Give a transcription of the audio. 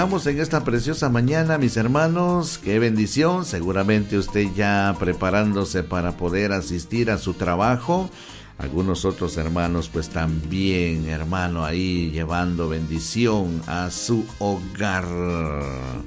comenzamos en esta preciosa mañana, mis hermanos. Qué bendición. Seguramente usted ya preparándose para poder asistir a su trabajo. Algunos otros hermanos pues también, hermano, ahí llevando bendición a su hogar.